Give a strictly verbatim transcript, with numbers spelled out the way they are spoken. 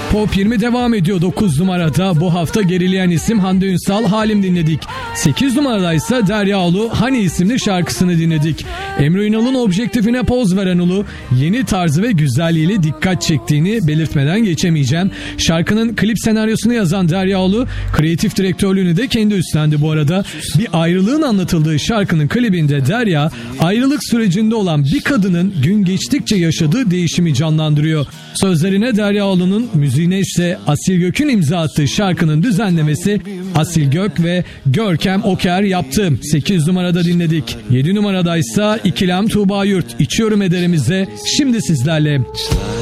Pop yirmi devam ediyor dokuz numarada. Bu hafta gerileyen isim Hande Ünsal, Halim dinledik. sekiz numarada ise Derya Ulu, Hani isimli şarkısını dinledik. Emre Ünal'ın objektifine poz veren Ulu, yeni tarzı ve güzelliğiyle dikkat çektiğini belirtmeden geçemeyeceğim. Şarkının klip senaryosunu yazan Derya Ulu, kreatif direktörlüğünü de kendi üstlendi bu arada. Bir ayrılığın anlatıldığı şarkının klibinde Derya, ayrılık sürecinde olan bir kadının gün geçtikçe yaşadığı değişimi canlandırıyor. Sözlerine Derya Ulu'nun, müziğine ise Asil Gök'ün imza attığı şarkının düzenlemesi Asil Gök ve Görkem Oker yaptı. sekiz numarada dinledik. yedi numaradaysa İkilem Tuğba Yurt, İçiyorum Ederimiz'e şimdi sizlerle.